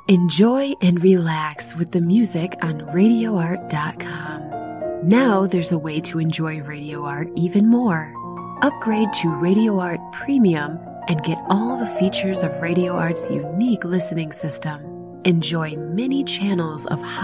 Enjoy and relax with the music on RadioArt.com. Now there's a way to enjoy Radio Art even more. Upgrade to Radio Art Premium and get all the features of Radio Art's unique listening system. Enjoy many channels of high